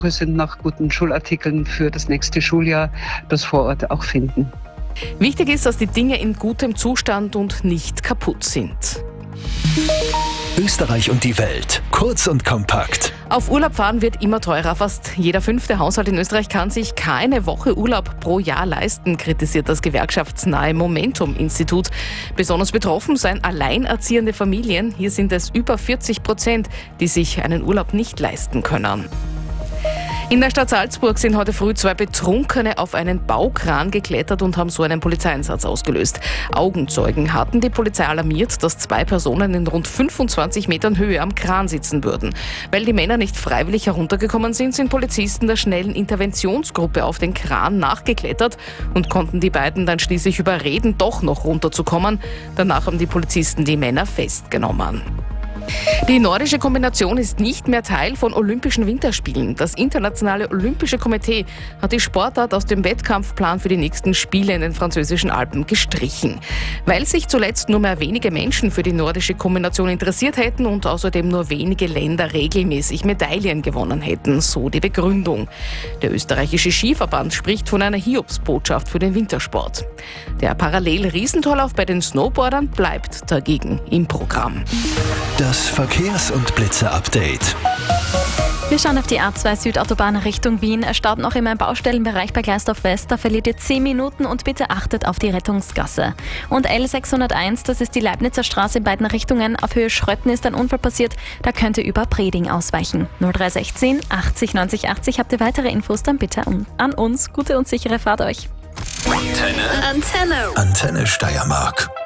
sind nach guten Schulartikeln für das nächste Schuljahr, das vor Ort auch finden. Wichtig ist, dass die Dinge in gutem Zustand und nicht kaputt sind. Österreich und die Welt. Kurz und kompakt. Auf Urlaub fahren wird immer teurer. Fast jeder 5. Haushalt in Österreich kann sich keine Woche Urlaub pro Jahr leisten, kritisiert das gewerkschaftsnahe Momentum-Institut. Besonders betroffen seien alleinerziehende Familien. Hier sind es über 40%, die sich einen Urlaub nicht leisten können. In der Stadt Salzburg sind heute früh 2 Betrunkene auf einen Baukran geklettert und haben so einen Polizeieinsatz ausgelöst. Augenzeugen hatten die Polizei alarmiert, dass 2 Personen in rund 25 Metern Höhe am Kran sitzen würden. Weil die Männer nicht freiwillig heruntergekommen sind, sind Polizisten der schnellen Interventionsgruppe auf den Kran nachgeklettert und konnten die beiden dann schließlich überreden, doch noch runterzukommen. Danach haben die Polizisten die Männer festgenommen. Die nordische Kombination ist nicht mehr Teil von Olympischen Winterspielen. Das Internationale Olympische Komitee hat die Sportart aus dem Wettkampfplan für die nächsten Spiele in den französischen Alpen gestrichen. Weil sich zuletzt nur mehr wenige Menschen für die nordische Kombination interessiert hätten und außerdem nur wenige Länder regelmäßig Medaillen gewonnen hätten, so die Begründung. Der österreichische Skiverband spricht von einer Hiobsbotschaft für den Wintersport. Der Parallel-Riesentorlauf bei den Snowboardern bleibt dagegen im Programm. Das Verkehrs- und Blitze-Update. Wir schauen auf die A2 Südautobahn Richtung Wien. Es staut noch immer im Baustellenbereich bei Gleisdorf West. Da verliert ihr 10 Minuten und bitte achtet auf die Rettungsgasse. Und L601, das ist die Leibnizer Straße in beiden Richtungen. Auf Höhe Schrötten ist ein Unfall passiert. Da könnt ihr über Preding ausweichen. 0316 80 90 80. Habt ihr weitere Infos, dann bitte an uns. Gute und sichere Fahrt euch. Antenne Steiermark.